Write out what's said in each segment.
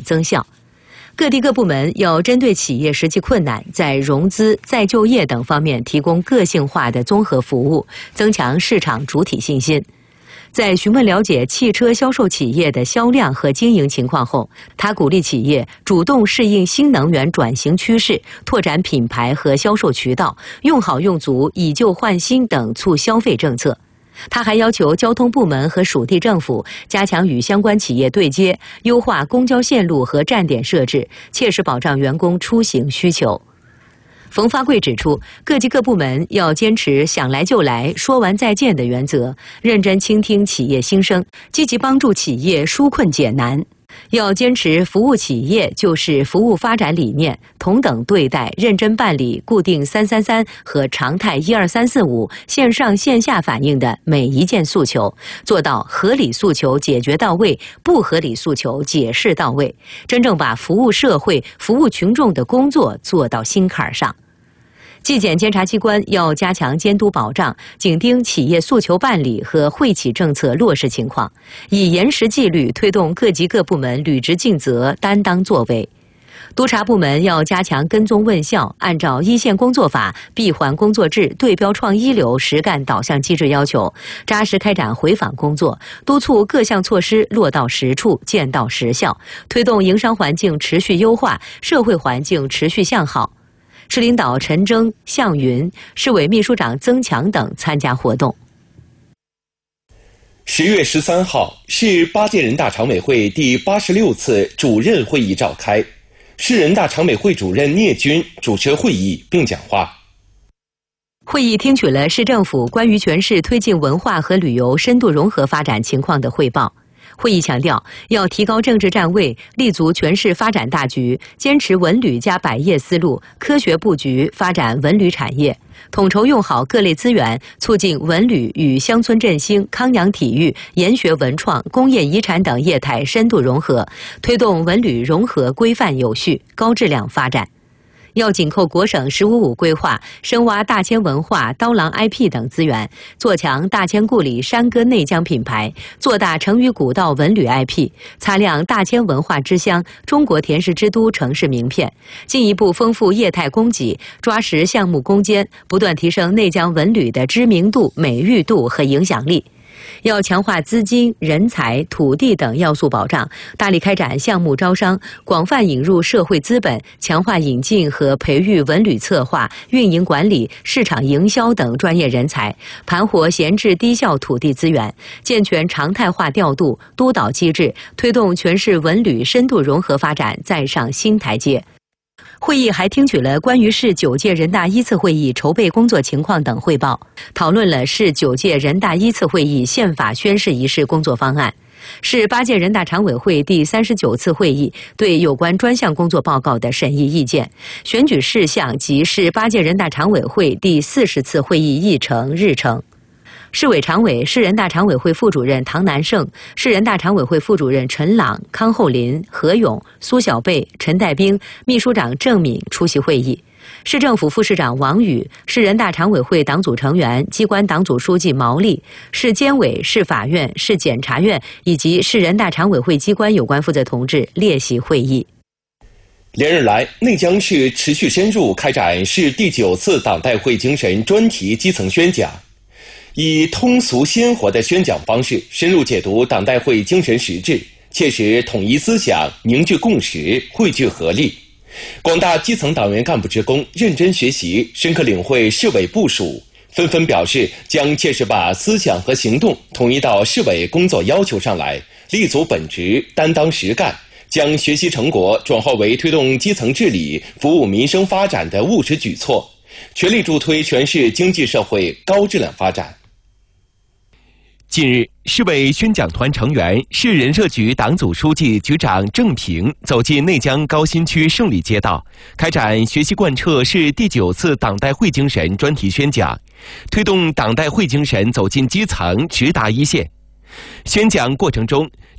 增效。各地各部门要针对企业实际困难，在融资、再就业等方面提供个性化的综合服务，增强市场主体信心。在询问了解汽车销售企业的销量和经营情况后，他鼓励企业主动适应新能源转型趋势，拓展品牌和销售渠道，用好用足以旧换新等促消费政策。他还要求交通部门和属地政府加强与相关企业对接，优化公交线路和站点设置，切实保障员工出行需求。冯发贵指出，各级各部门要坚持想来就来、说完再见的原则，认真倾听企业心声，积极帮助企业纾困解难。要坚持服务企业就是服务发展理念，同等对待，认真办理固定333和常态12345线上线下反映的每一件诉求，做到合理诉求解决到位，不合理诉求解释到位，真正把服务社会、服务群众的工作做到心坎上。纪检监察机关要加强监督保障，紧盯企业诉求办理和惠企政策落实情况，以严实纪律推动各级各部门履职尽责、担当作为。督察部门要加强跟踪问效，按照一线工作法、闭环工作制、对标创一流实干导向机制要求，扎实开展回访工作，督促各项措施落到实处、见到实效，推动营商环境持续优化，社会环境持续向好。市领导陈征、向云、市委秘书长曾强等参加活动。 10月13号，市8届人大常委会第86次主任会议召开，市人大常委会主任聂军主持会议并讲话。 会议听取了市政府关于全市推进文化和旅游深度融合发展情况的汇报。会议强调，要提高政治站位，立足全市发展大局，坚持文旅加百业思路，科学布局发展文旅产业，统筹用好各类资源，促进文旅与乡村振兴、康养体育、研学文创、工业遗产等业态深度融合，推动文旅融合规范有序、高质量发展。要紧扣国省“15+5”规划，深挖大千文化、刀郎 IP 等资源，做强大千故里山歌内江品牌，做大成渝古道文旅 IP， 擦亮大千文化之乡、中国甜食之都城市名片，进一步丰富业态供给，抓实项目攻坚，不断提升内江文旅的知名度、美誉度和影响力。要强化资金、人才、土地等要素保障，大力开展项目招商，广泛引入社会资本，强化引进和培育文旅策划、运营管理、市场营销等专业人才，盘活闲置低效土地资源，健全常态化调度、督导机制，推动全市文旅深度融合发展再上新台阶。会议还听取了关于市9届人大1次会议筹备工作情况等汇报，讨论了市9届人大1次会议宪法宣誓仪式工作方案。市8届人大常委会第39次会议对有关专项工作报告的审议意见、选举事项及市8届人大常委会第40次会议议程日程。市委常委、市人大常委会副主任唐南胜、市人大常委会副主任陈朗、康厚林、何勇、苏小贝、陈代兵、秘书长郑敏出席会议。市政府副市长王宇、市人大常委会党组成员、机关党组书记毛利、市监委、市法院、市检察院以及市人大常委会机关有关负责同志列席会议。 连日来，内江市持续深入开展市第9次党代会精神专题基层宣讲，以通俗鲜活的宣讲方式，深入解读党代会精神实质，切实统一思想，凝聚共识，汇聚合力。广大基层党员干部职工认真学习，深刻领会市委部署，纷纷表示将切实把思想和行动统一到市委工作要求上来，立足本职，担当实干，将学习成果转化为推动基层治理、服务民生发展的务实举措，全力助推全市经济社会高质量发展。 近日，市委宣讲团成员、市人社局党组书记、局长郑平走进内江高新区胜利街道，开展学习贯彻市第9次党代会精神专题宣讲，推动党代会精神走进基层、直达一线。宣讲过程中，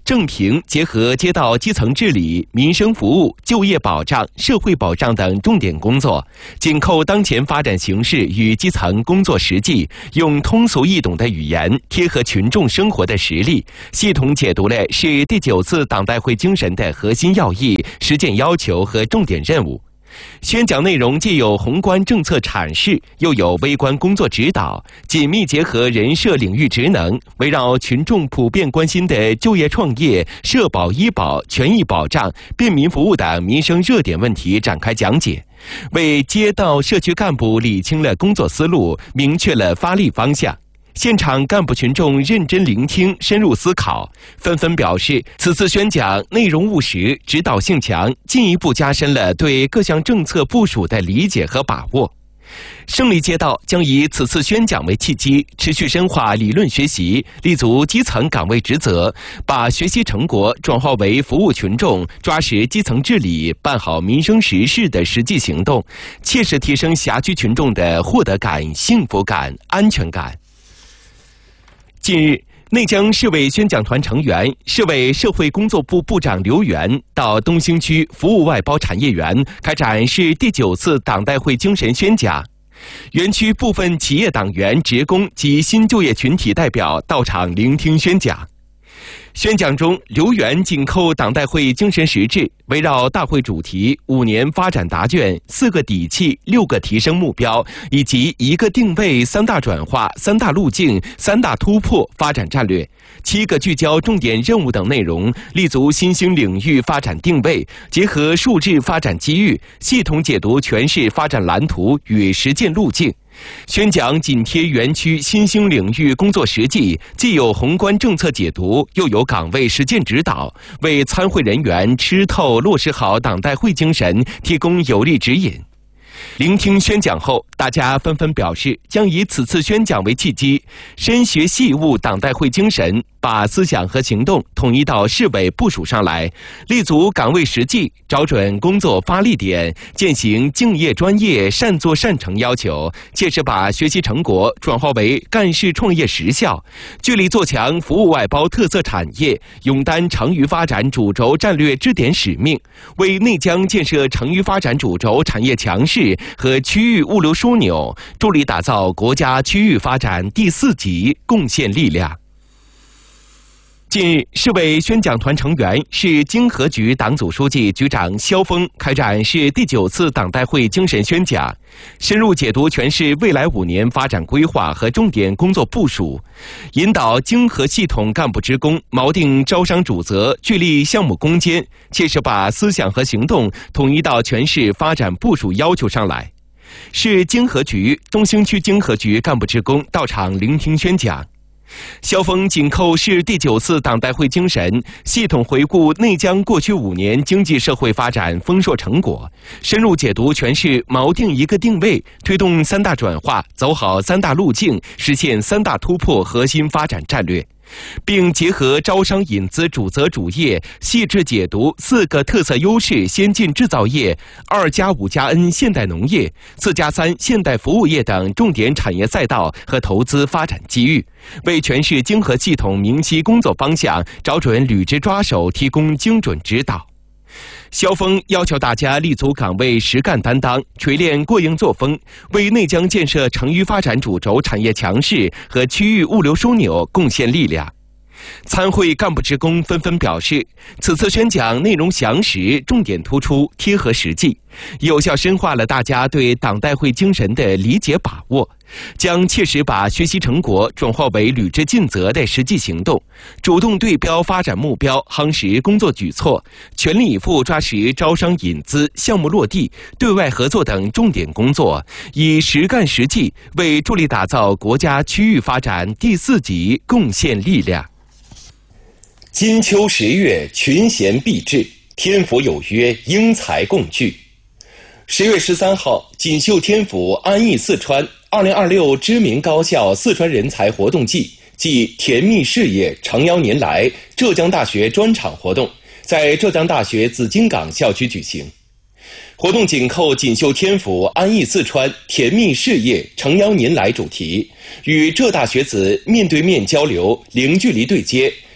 正平结合街道基层治理、民生服务、就业保障、社会保障等重点工作，紧扣当前发展形势与基层工作实际，用通俗易懂的语言贴合群众生活的实例，系统解读了市第9次党代会精神的核心要义、实践要求和重点任务。宣讲内容既有宏观政策阐释，又有微观工作指导，紧密结合人社领域职能，围绕群众普遍关心的就业创业、社保医保、权益保障、便民服务等民生热点问题展开讲解，为街道社区干部理清了工作思路，明确了发力方向。现场干部群众认真聆听、深入思考，纷纷表示，此次宣讲内容务实、指导性强，进一步加深了对各项政策部署的理解和把握。胜利街道将以此次宣讲为契机，持续深化理论学习，立足基层岗位职责，把学习成果转化为服务群众、抓实基层治理、办好民生实事的实际行动，切实提升辖区群众的获得感、幸福感、安全感。近日，内江市委宣讲团成员、市委社会工作部部长刘源到东兴区服务外包产业园开展市第9次党代会精神宣讲。园区部分企业党员、职工及新就业群体代表到场聆听宣讲。宣讲中，刘源紧扣党代会精神实质，围绕大会主题、5年发展答卷、4个底气、6个提升目标，以及1个定位、3大转化、3大路径、3大突破发展战略、7个聚焦重点任务等内容，立足新兴领域发展定位，结合数字发展机遇，系统解读全市发展蓝图与实践路径。宣讲紧贴园区新兴领域工作实际，既有宏观政策解读，又有岗位实践指导，为参会人员吃透落实好党代会精神提供有力指引。聆听宣讲后，大家纷纷表示将以此次宣讲为契机，深学细悟党代会精神，把思想和行动统一到市委部署上来，立足岗位实际，找准工作发力点，践行敬业专业、善作善成要求，切实把学习成果转化为干事创业实效，聚力做强服务外包特色产业，勇担成渝发展主轴战略支点使命，为内江建设成渝发展主轴产业强势和区域物流枢纽，助力打造国家区域发展第4级贡献力量。近日，市委宣讲团成员、市经合局党组书记、局长肖峰开展市第9次党代会精神宣讲，深入解读全市未来5年发展规划和重点工作部署，引导经合系统干部职工锚定招商主责，聚力项目攻坚，切实把思想和行动统一到全市发展部署要求上来。市经合局、东兴区经合局干部职工到场聆听宣讲。肖峰紧扣市第9次党代会精神，系统回顾内江过去5年经济社会发展丰硕成果，深入解读全市锚定1个定位，推动3大转化，走好3大路径，实现3大突破核心发展战略，并结合招商引资主责主业，细致解读4个特色优势先进制造业、2+5+N 现代农业、4+3现代服务业等重点产业赛道和投资发展机遇，为全市经合系统明晰工作方向，找准履职抓手，提供精准指导。肖峰要求大家立足岗位实干担当，锤炼过硬作风，为内江建设成渝发展主轴产业强势和区域物流枢纽贡献力量。参会干部职工纷纷表示，此次宣讲内容详实，重点突出，贴合实际，有效深化了大家对党代会精神的理解把握，将切实把学习成果转化为履职尽责的实际行动，主动对标发展目标，夯实工作举措，全力以赴抓实招商引资、项目落地、对外合作等重点工作，以实干实际为助力打造国家区域发展第4级贡献力量。 金秋10月，群贤毕至，天府有约，英才共聚。10月13号，锦绣天府安逸四川2026知名高校四川人才活动季暨甜蜜事业诚邀您来浙江大学专场活动在浙江大学紫金港校区举行。活动紧扣锦绣天府安逸四川甜蜜事业诚邀您来主题，与浙大学子面对面交流，零距离对接，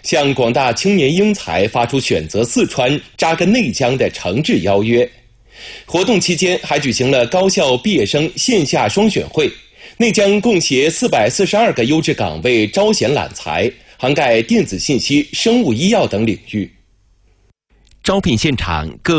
向广大青年英才发出选择四川、扎根内江的诚挚邀约。活动期间还举行了高校毕业生线下双选会，内江共携442个优质岗位招贤揽才，涵盖电子信息、生物医药等领域。 招聘现场各